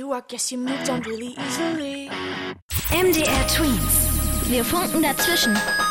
you, I guess you moved on really easily. MDR Twins. Wir funken dazwischen.